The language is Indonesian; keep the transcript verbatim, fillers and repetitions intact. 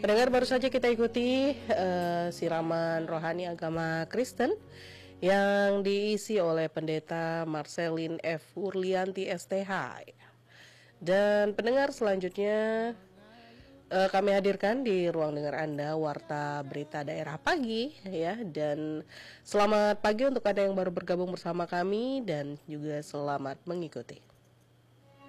Pendengar, baru saja kita ikuti uh, siraman rohani agama Kristen yang diisi oleh Pendeta Marcelin F. Urlianti S T H. Dan pendengar, selanjutnya uh, kami hadirkan di ruang dengar Anda Warta Berita Daerah Pagi ya. Dan selamat pagi untuk Anda yang baru bergabung bersama kami dan juga selamat mengikuti.